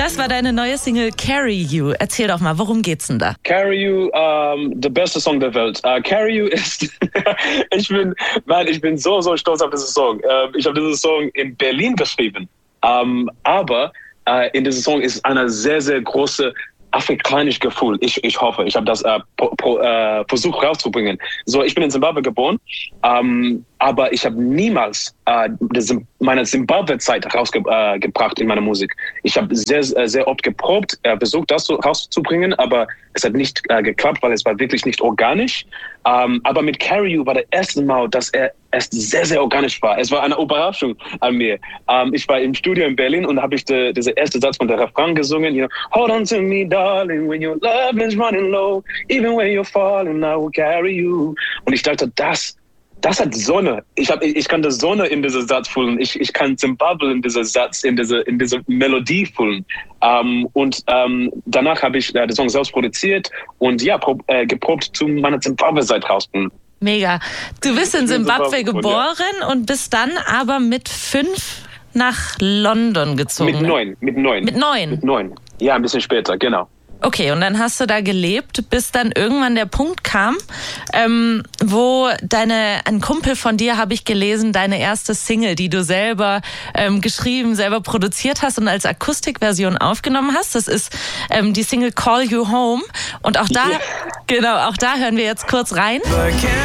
Das war deine neue Single Carry You. Erzähl doch mal, worum geht's denn da? Carry You, der beste Song der Welt. Carry You ist, ich bin so stolz auf diesen Song. Ich habe diesen Song in Berlin geschrieben. Aber in diesem Song ist eine sehr, sehr große afrikanische Gefühl. Ich hoffe, ich habe das versucht rauszubringen. So, ich bin in Zimbabwe geboren, aber ich habe niemals meine Zimbabwe-Zeit rausgebracht in meiner Musik. Ich habe sehr, sehr oft geprobt, versucht, das rauszubringen, aber es hat nicht geklappt, weil es war wirklich nicht organisch. Aber mit Carry You war das erste Mal, dass er erst sehr, sehr organisch war. Es war eine Überraschung an mir. Ich war im Studio in Berlin und habe ich diesen ersten Satz von der Refrain gesungen. You know, hold on to me, darling, when your love is running low. Even when you're falling, I will carry you. Und ich dachte, das hat Sonne. Ich kann die Sonne in diesem Satz fühlen. Ich kann Zimbabwe in diesem Satz, in dieser Melodie fühlen. Danach habe ich den Song selbst produziert und geprobt zu meiner Zimbabwe-Seite rausbringen. Mega. Du bist in Zimbabwe geboren und bist dann aber mit 5 nach London gezogen. Mit 9. Ja, ein bisschen später, genau. Okay, und dann hast du da gelebt, bis dann irgendwann der Punkt kam, wo ein Kumpel von dir, habe ich gelesen, deine erste Single, die du selber geschrieben, selber produziert hast und als Akustikversion aufgenommen hast. Das ist die Single Call You Home. Und auch da, auch da hören wir jetzt kurz rein.